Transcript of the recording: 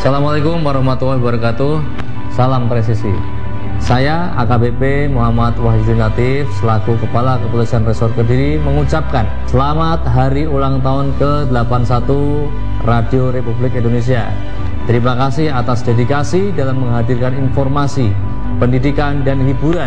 Assalamualaikum warahmatullahi wabarakatuh. Salam presisi. Saya AKBP Muhammad Wahyudin Latif selaku Kepala Kepolisian Resor Kediri mengucapkan selamat hari ulang tahun ke-81 Radio Republik Indonesia. Terima kasih atas dedikasi dalam menghadirkan informasi, pendidikan dan hiburan